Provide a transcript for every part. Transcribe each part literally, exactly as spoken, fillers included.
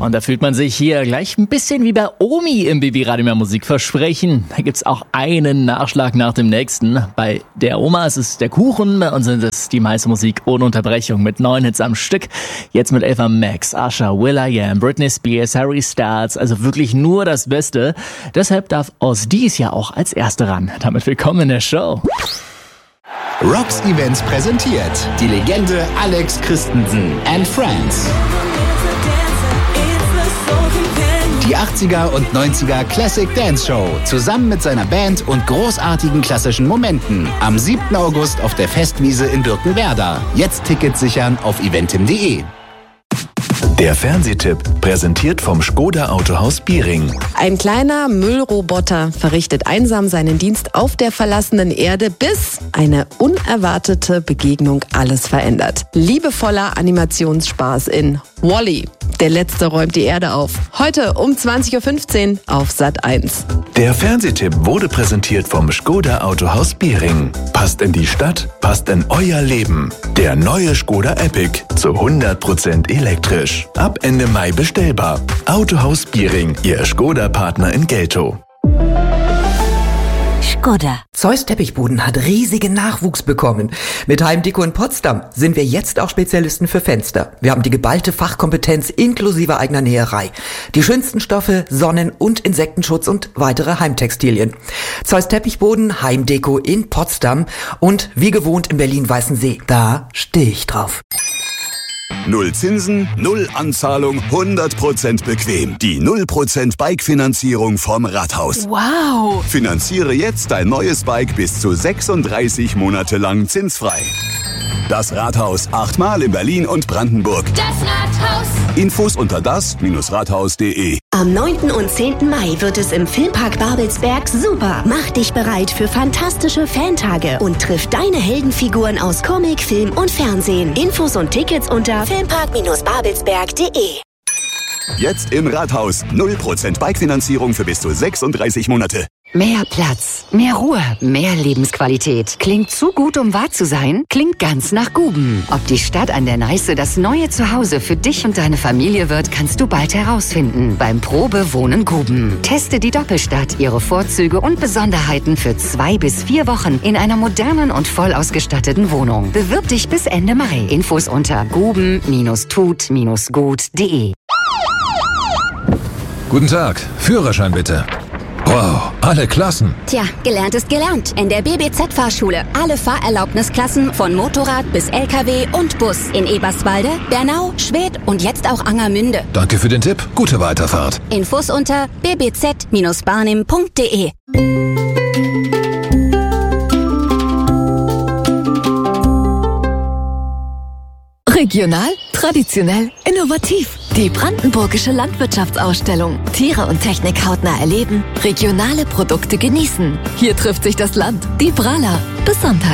Und da fühlt man sich hier gleich ein bisschen wie bei Omi im B B Radio Mehr Musik versprechen. Da gibt's auch einen Nachschlag nach dem nächsten. Bei der Oma ist es der Kuchen, bei uns sind es die meiste Musik ohne Unterbrechung mit neun Hits am Stück. Jetzt mit Ava Max, Usher, will.i.am, Britney Spears, Harry Styles, also wirklich nur das Beste. Deshalb darf Oz dies Jahr auch als Erste ran. Damit willkommen in der Show. Rocks Events präsentiert die Legende Alex Christensen and Friends. Die achtziger und neunziger Classic Dance Show zusammen mit seiner Band und großartigen klassischen Momenten am siebten August auf der Festwiese in Birkenwerder. Jetzt Tickets sichern auf eventim punkt de. Der Fernsehtipp, präsentiert vom Škoda Autohaus Biering. Ein kleiner Müllroboter verrichtet einsam seinen Dienst auf der verlassenen Erde, bis eine unerwartete Begegnung alles verändert. Liebevoller Animationsspaß in Wall-E. Der Letzte räumt die Erde auf. Heute um zwanzig Uhr fünfzehn auf Sat eins. Der Fernsehtipp wurde präsentiert vom Škoda Autohaus Biering. Passt in die Stadt, passt in euer Leben. Der neue Škoda Epic zu hundert Prozent elektrisch. Ab Ende Mai bestellbar. Autohaus Biering, Ihr Škoda-Partner in Geltow. Škoda. Zeus Teppichboden hat riesigen Nachwuchs bekommen. Mit Heimdeko in Potsdam sind wir jetzt auch Spezialisten für Fenster. Wir haben die geballte Fachkompetenz inklusive eigener Näherei. Die schönsten Stoffe, Sonnen- und Insektenschutz und weitere Heimtextilien. Zeus Teppichboden, Heimdeko in Potsdam und wie gewohnt in Berlin-Weißensee. Da stehe ich drauf. Null Zinsen, null Anzahlung, hundert Prozent bequem. Die null Prozent Bike-Finanzierung vom Rathaus. Wow! Finanziere jetzt dein neues Bike bis zu sechsunddreißig Monate lang zinsfrei. Das Rathaus, achtmal in Berlin und Brandenburg. Das Rathaus. Infos unter das Rathaus punkt de. Am neunten und zehnten Mai wird es im Filmpark Babelsberg super. Mach dich bereit für fantastische Fantage und triff deine Heldenfiguren aus Comic, Film und Fernsehen. Infos und Tickets unter filmpark babelsberg punkt de. Jetzt im Rathaus. null Prozent Bike-Finanzierung für bis zu sechsunddreißig Monate. Mehr Platz, mehr Ruhe, mehr Lebensqualität. Klingt zu gut, um wahr zu sein? Klingt ganz nach Guben. Ob die Stadt an der Neiße das neue Zuhause für dich und deine Familie wird, kannst du bald herausfinden. Beim Probewohnen Guben. Teste die Doppelstadt, ihre Vorzüge und Besonderheiten für zwei bis vier Wochen in einer modernen und voll ausgestatteten Wohnung. Bewirb dich bis Ende Mai. Infos unter guben tut gut punkt de. Guten Tag, Führerschein bitte. Wow, alle Klassen. Tja, gelernt ist gelernt. In der B B Z-Fahrschule. Alle Fahrerlaubnisklassen von Motorrad bis L K W und Bus. In Eberswalde, Bernau, Schwedt und jetzt auch Angermünde. Danke für den Tipp. Gute Weiterfahrt. Infos unter b b z barnim punkt de. Regional, traditionell, innovativ. Die Brandenburgische Landwirtschaftsausstellung. Tiere und Technik hautnah erleben, regionale Produkte genießen. Hier trifft sich das Land. Die Brala. Bis Sonntag.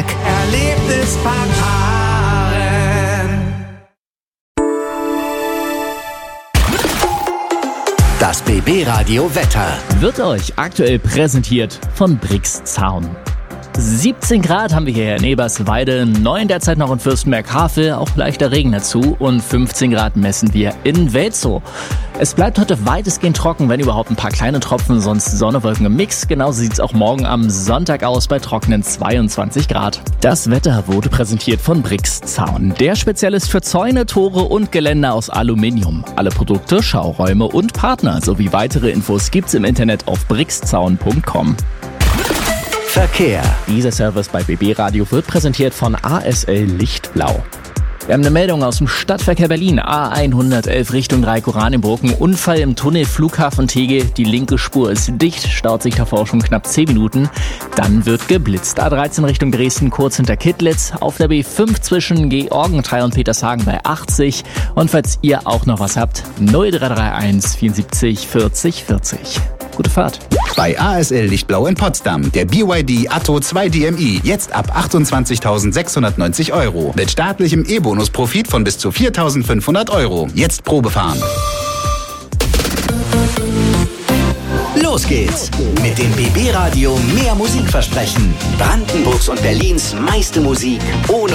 Das B B Radio Wetter Wird euch aktuell präsentiert von Brix Zaun. siebzehn Grad haben wir hier in Eberswalde, neun derzeit noch in Fürstenberg-Havel, auch leichter Regen dazu und fünfzehn Grad messen wir in Welzow. Es bleibt heute weitestgehend trocken, wenn überhaupt ein paar kleine Tropfen, sonst Sonne, Wolken im Mix. Genauso sieht es auch morgen am Sonntag aus bei trockenen zweiundzwanzig Grad. Das Wetter wurde präsentiert von Brix Zaun, der Spezialist für Zäune, Tore und Geländer aus Aluminium. Alle Produkte, Schauräume und Partner sowie weitere Infos gibt's im Internet auf brixzaun punkt com. Verkehr. Dieser Service bei B B Radio wird präsentiert von A S L Lichtblau. Wir haben eine Meldung aus dem Stadtverkehr Berlin. A hundertelf Richtung Dreieck-Oranienburg. Unfall im Tunnel Flughafen Tegel. Die linke Spur ist dicht, staut sich davor schon knapp zehn Minuten. Dann wird geblitzt. A dreizehn Richtung Dresden, kurz hinter Kittlitz. Auf der B fünf zwischen Georgenthal und Petershagen bei achtzig. Und falls ihr auch noch was habt, null drei drei eins vierundsiebzig vierzig vierzig. Gute Fahrt. Bei A S L Lichtblau in Potsdam. Der B Y D Atto zwei D M I. Jetzt ab achtundzwanzigtausendsechshundertneunzig Euro. Mit staatlichem E-Bonus-Profit von bis zu viertausendfünfhundert Euro. Jetzt Probefahren. Los geht's mit dem B B Radio Mehr Musik versprechen. Brandenburgs und Berlins meiste Musik ohne